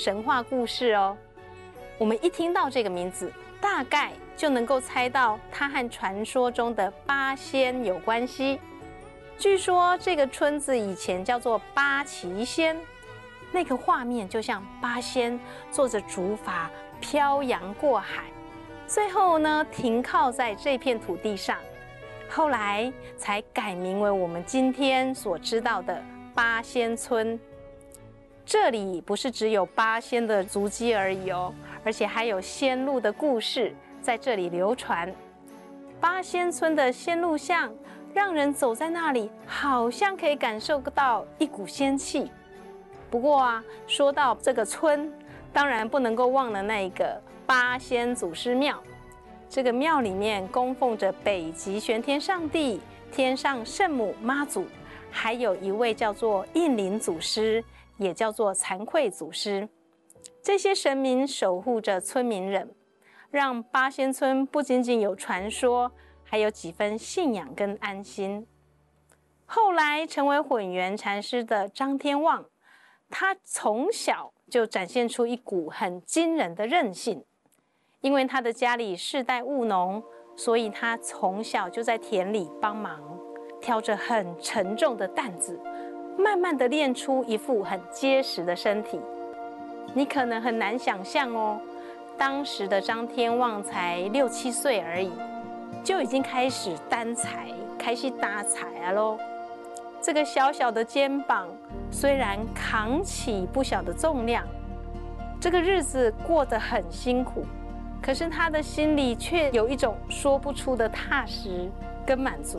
神话故事哦。我们一听到这个名字，大概就能够猜到它和传说中的八仙有关系。据说这个村子以前叫做八旗仙，那个画面就像八仙坐着竹筏漂洋过海，最后呢停靠在这片土地上，后来才改名为我们今天所知道的八仙村。这里不是只有八仙的足迹而已哦，而且还有仙路的故事在这里流传。八仙村的仙路巷让人走在那里，好像可以感受到一股仙气。不过啊，说到这个村，当然不能够忘了那个八仙祖师庙。这个庙里面供奉着北极玄天上帝、天上圣母妈祖，还有一位叫做应灵祖师，也叫做惭愧祖师。这些神明守护着村民人，让八仙村不仅仅有传说，还有几分信仰跟安心。后来成为混元禅师的张天旺，他从小就展现出一股很惊人的韧性。因为他的家里世代务农，所以他从小就在田里帮忙，挑着很沉重的担子，慢慢的练出一副很结实的身体。你可能很难想象哦，当时的张天旺才6、7岁而已，就已经开始担柴，开始打柴啊咯。这个小小的肩膀虽然扛起不小的重量，这个日子过得很辛苦，可是他的心里却有一种说不出的踏实跟满足。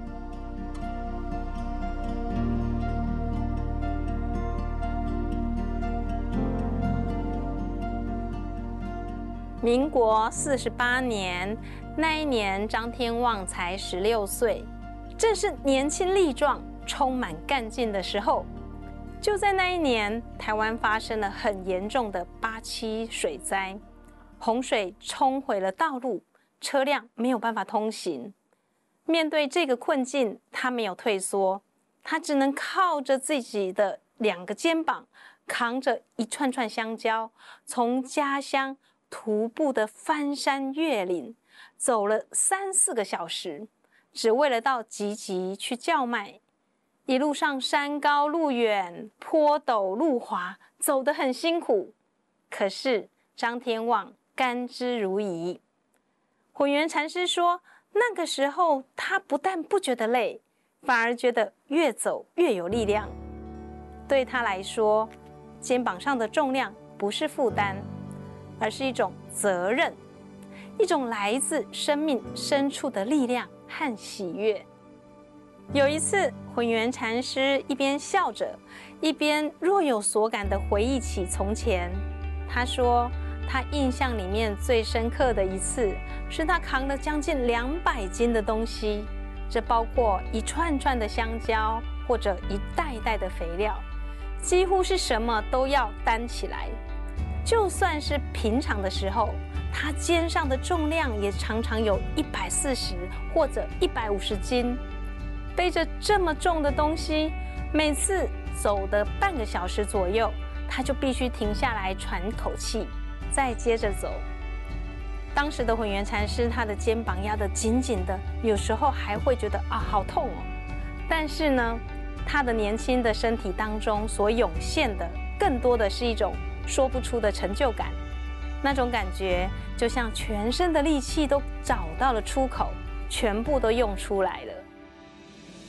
民国48年，那一年张天旺才16岁，正是年轻力壮、充满干劲的时候。就在那一年，台湾发生了很严重的87水灾，洪水冲毁了道路，车辆没有办法通行。面对这个困境，他没有退缩，他只能靠着自己的2个肩膀，扛着一串串香蕉，从家乡徒步的翻山越岭，走了3、4个小时，只为了到集集去叫卖。一路上山高路远，坡陡路滑，走得很辛苦。可是张天旺甘之如饴。混元禅师说，那个时候他不但不觉得累，反而觉得越走越有力量。对他来说，肩膀上的重量不是负担，而是一种责任，一种来自生命深处的力量和喜悦。有一次，混元禅师一边笑着，一边若有所感地回忆起从前。他说，他印象里面最深刻的一次，是他扛了将近200斤的东西，这包括一串串的香蕉，或者一袋袋的肥料，几乎是什么都要担起来。就算是平常的时候，他肩上的重量也常常有140或者150斤。背着这么重的东西，每次走的半个小时左右，他就必须停下来喘口气，再接着走。当时的混元禅师，他的肩膀压得紧紧的，有时候还会觉得好痛哦。但是呢，他的年轻的身体当中所涌现的，更多的是一种说不出的成就感。那种感觉就像全身的力气都找到了出口，全部都用出来了。